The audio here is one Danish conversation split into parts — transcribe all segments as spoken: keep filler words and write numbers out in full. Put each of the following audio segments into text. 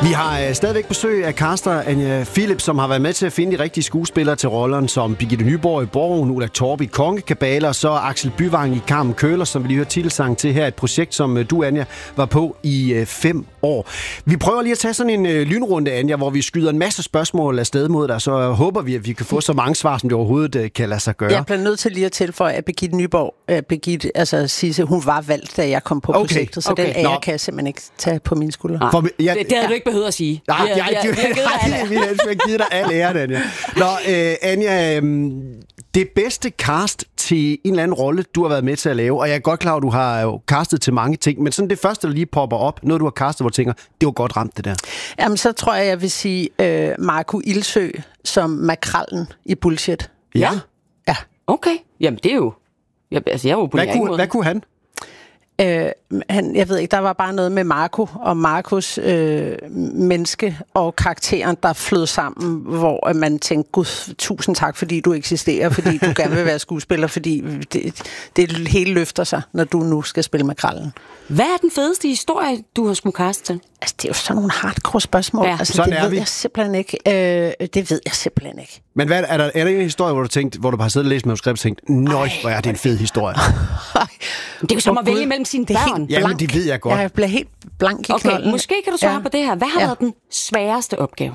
Vi har øh, stadigvæk besøg af caster Anja Philip, som har været med til at finde de rigtige skuespillere til rollerne som Birgitte Nyborg i Borgen, Ulla Torp i Kongekabale, og så Axel Byvang i Carmen Køller, som vi lige hørte titelsang til her. Et projekt, som øh, du, Anja, var på i øh, fem år. Vi prøver lige at tage sådan en øh, lynrunde, Anja, hvor vi skyder en masse spørgsmål afsted mod dig, så øh, håber vi, at vi kan få så mange svar, som det overhovedet øh, kan lade sig gøre. Jeg bliver nødt til lige at tilføje, at Birgitte Nyborg, øh, Birgitte, altså Sisse, hun var valgt, da jeg kom på Okay. projektet, så Okay. den ære Nå. kan jeg simpelthen ikke tage på mine skuldre. For, ja, Det, det havde du ikke behøvet at sige. Nej, Vi har- jeg, vi har- vi har givet dig alle. vi har givet dig al æren, Anja. Nå, øh, Anja, øh, det bedste cast til en eller anden rolle, du har været med til at lave, og jeg er godt klar, at du har jo castet til mange ting, men sådan det første, der lige popper op, noget du har castet, hvor du tænker, det var godt ramt, det der. Jamen, så tror jeg, jeg vil sige øh, Marco Ildsø som makrallen i Bullshit. Ja. Ja. Okay, jamen det er jo... Jeg, altså, jeg var jo på Hvad kunne, hvad kunne han? Øh, han, jeg ved ikke, der var bare noget med Marco og Marcos øh, menneske og karakteren, der flød sammen, hvor man tænkte, gud, tusind tak, fordi du eksisterer, fordi du gerne vil være skuespiller, fordi det, det hele løfter sig, når du nu skal spille makrallen. Hvad er den fedeste historie, du har skulle kaste til? Altså, det er jo sådan nogle hardcore spørgsmål. Ja, altså, sådan det er ved vi. jeg simpelthen ikke. Øh, det ved jeg simpelthen ikke. Men hvad, er, der, er der en historie, hvor du tænkte, hvor du bare har siddet og læst manuskript og tænkt, nøj, hvor er det en fed historie? Det er jo som Åh, at vælge Gud, mellem sine det er børn. helt Jamen, blank. det ved jeg godt. Jeg bliver helt blank i Okay, knolden. måske kan du svare Ja. på det her. Hvad har Ja. været den sværeste opgave?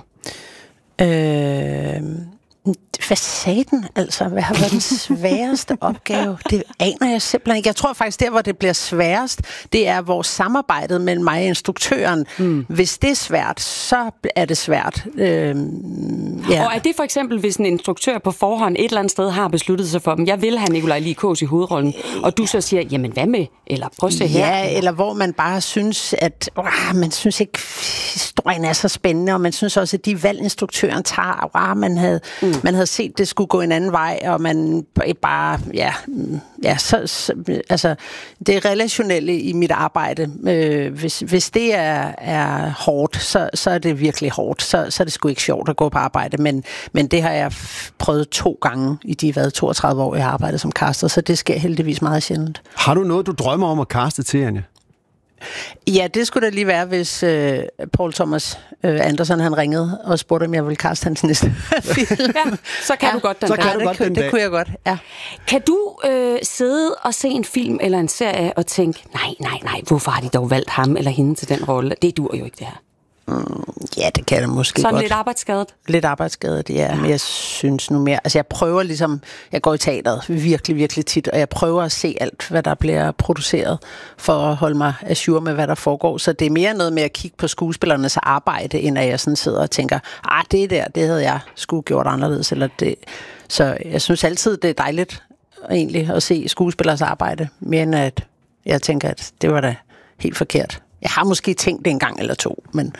Øh, hvad sagde den altså? Hvad har været den sværeste opgave? Det aner jeg simpelthen ikke. Jeg tror faktisk, der hvor det bliver sværest, det er vores samarbejde mellem mig og instruktøren. Mm. Hvis det er svært, så er det svært. Øh, ja. Og er det for eksempel, hvis en instruktør på forhånd et eller andet sted har besluttet sig for dem, jeg vil have Nikolaj Lie Kaas i hovedrollen, og du så siger, jamen hvad med? Eller prøv at se her. Ja, eller hvor man bare synes, at åh, man synes ikke, historien er så spændende, og man synes også, at de valg, instruktøren tager, åh, man havde, mm. man havde set, det skulle gå en anden vej, og man bare, ja, ja så, så, altså, det relationelle i mit arbejde, øh, hvis, hvis det er, er hårdt, så, så er det virkelig hårdt, så, så er det sgu ikke sjovt at gå på arbejde, men, men det har jeg f- prøvet to gange i de hvad, toogtredive år, jeg har arbejdet som caster, så det sker heldigvis meget sjældent. Har du noget, du drømmer om at caste til, Anja? Ja, det skulle da lige være, hvis øh, Paul Thomas øh, Andersen han ringede og spurgte, om jeg ville kaste hans næste film. Ja, så kan Ja, du godt den så der. kan Ja, du det, godt kunne, den det dag. kunne jeg godt, ja. Kan du øh, sidde og se en film eller en serie og tænke, nej, nej, nej, hvorfor har de dog valgt ham eller hende til den rolle? Det dur jo ikke, det her. Ja, det kan jeg da måske Sådan godt. lidt arbejdsskadet. Lidt arbejdsskadet, ja, men jeg synes nu mere, altså jeg prøver ligesom, jeg går i teateret virkelig, virkelig tit, og jeg prøver at se alt, hvad der bliver produceret, for at holde mig ajour med, hvad der foregår, så det er mere noget med at kigge på skuespillernes arbejde, end at jeg sådan sidder og tænker, ah, det der, det havde jeg sgu gjort anderledes, eller det, så jeg synes altid, det er dejligt egentlig at se skuespillers arbejde, mere end at jeg tænker, at det var da helt forkert. Jeg har måske tænkt det en gang eller to, men...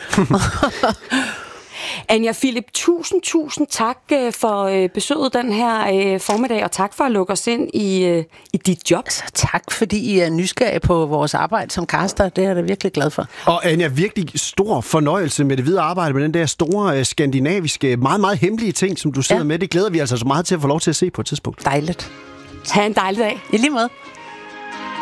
Anja Philip, tusind, tusind tak øh, for øh, besøget den her øh, formiddag, og tak for at lukke os ind i, øh, i dit job. Så tak, fordi I er nysgerrige på vores arbejde som caster. Det er jeg da virkelig glad for. Og Anja, virkelig stor fornøjelse med det videre arbejde med den der store øh, skandinaviske, meget, meget hemmelige ting, som du sidder Ja. med. Det glæder vi altså så meget til at få lov til at se på et tidspunkt. Dejligt. Ha' en dejlig dag. I lige måde.